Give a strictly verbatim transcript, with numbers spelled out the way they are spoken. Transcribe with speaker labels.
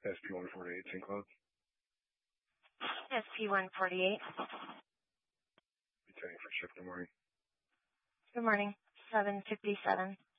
Speaker 1: S P one forty-eight, St. Cloud.
Speaker 2: S P one forty-eight.
Speaker 1: Returning for shift, good morning.
Speaker 2: Good morning. seven fifty-seven.